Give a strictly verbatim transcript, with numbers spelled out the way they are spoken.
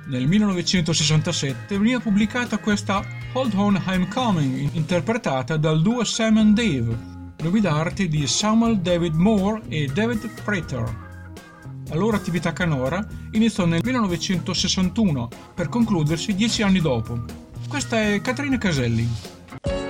Nel millenovecentosessantasette veniva pubblicata questa Hold On I'm Coming, interpretata dal duo Sam and Dave, nomi d'arte di Samuel David Moore e David Prater. La loro attività canora iniziò nel millenovecentosessantuno per concludersi dieci anni dopo. Questa è Caterina Caselli.